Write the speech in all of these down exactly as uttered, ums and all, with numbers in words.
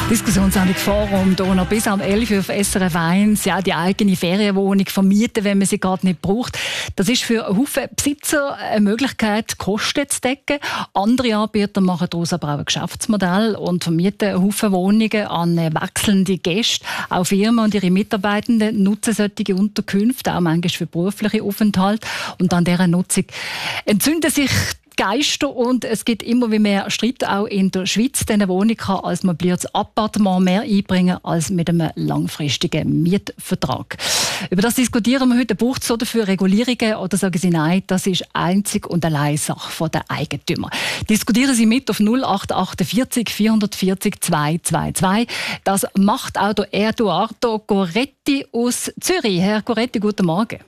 Diskussionssendung Forum, hier noch bis am elf Uhr auf S R F eins. Ja, die eigene Ferienwohnung vermieten, wenn man sie gerade nicht braucht. Das ist für Haufen Besitzer eine Möglichkeit, Kosten zu decken. Andere Anbieter machen daraus aber auch ein Geschäftsmodell und vermieten Haufen Wohnungen an wechselnde Gäste. Auch Firmen und ihre Mitarbeitenden nutzen solche Unterkünfte, auch manchmal für berufliche Aufenthalte. Und an dieser Nutzung entzünden sich Geister und es gibt immer wie mehr Streit auch in der Schweiz. Diese Wohnung kann als mobiles Appartement mehr einbringen als mit einem langfristigen Mietvertrag. Über das diskutieren wir heute. Braucht es dafür Regulierungen oder sagen Sie nein, das ist einzig und allein Sache der Eigentümer. Diskutieren Sie mit auf null acht achtundvierzig vierhundertvierzig zweihundertzweiundzwanzig. Das macht auch der Eduardo Goretti aus Zürich. Herr Goretti, guten Morgen.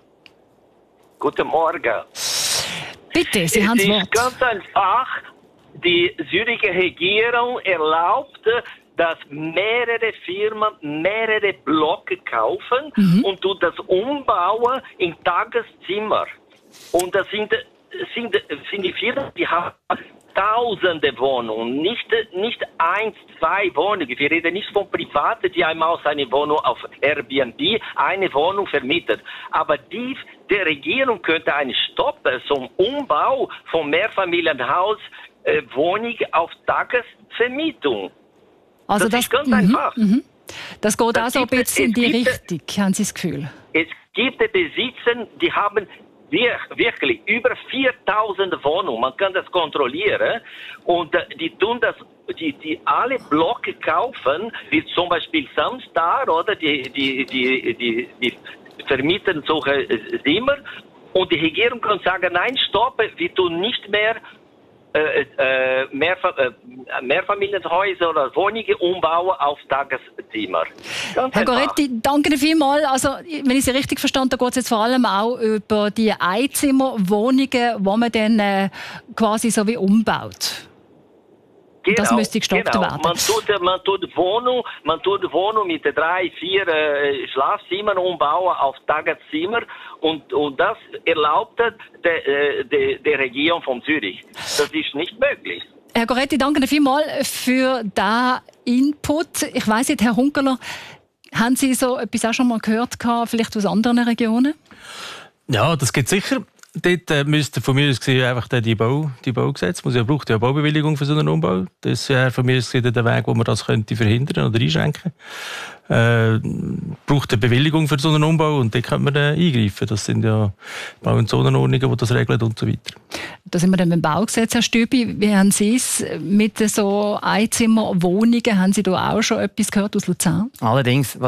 Guten Morgen. Bitte, Sie haben das Wort. Es ist ganz einfach. Die Züricher Regierung erlaubte, dass mehrere Firmen mehrere Blöcke kaufen mhm. und tut das umbauen in Tageszimmer. Und das sind, sind, sind die Firmen, die haben tausende Wohnungen, nicht, nicht eins, zwei Wohnungen. Wir reden nicht von Privaten, die einmal seine Wohnung auf Airbnb, eine Wohnung vermietet. Aber die der Regierung könnte einen Stopp zum Umbau von Mehrfamilienhaus äh, Wohnung auf Tagesvermietung. Also das, das ist ganz mh, einfach. Mh. Das geht das auch so ein gibt, bisschen in die gibt, Richtung, haben Sie das Gefühl? Es gibt Besitzer, die haben wirklich über viertausend Wohnungen, man kann das kontrollieren und die tun das, die, die alle Blöcke kaufen, wie zum Beispiel Samstar oder die, die, die, die, die vermieten solche Zimmer und die Regierung kann sagen, nein, stopp, wir tun nicht mehr äh, äh, mehr, äh, Mehrfamilienhäuser oder Wohnungen umbauen auf Tageszimmer. Ganz Herr einfach. Goretti, danke Ihnen vielmals. Also, wenn ich Sie richtig verstanden habe, geht es jetzt vor allem auch über die Einzimmerwohnungen, wo man dann äh, quasi so wie umbaut. Genau, das müsste gestoppt genau. werden. Man tut, man tut Wohnung, man tut Wohnung mit drei, vier äh, Schlafzimmern umbauen auf Tageszimmer und, und das erlaubt der äh, de, de Regierung von Zürich. Das ist nicht möglich. Herr Goretti, danke Ihnen vielmals für diesen Input. Ich weiss nicht, Herr Hunkeler, haben Sie so etwas auch schon mal gehört, vielleicht aus anderen Regionen? Ja, das geht sicher. Dort äh, müsste von mir aus gesehen einfach die, Bau, die Baugesetze, man braucht ja eine Baubewilligung für so einen Umbau. Das wäre von mir aus gesehen der Weg, wo man das könnte verhindern oder einschränken. Äh, braucht eine Bewilligung für so einen Umbau und dort könnte man dann eingreifen. Das sind ja Bau- und Zonenordnungen, die das regeln und so weiter. Da sind wir dann beim Baugesetz, Herr Stübi. Wie haben Sie es mit so Einzimmerwohnungen? Haben Sie da auch schon etwas gehört aus Luzern? Allerdings, was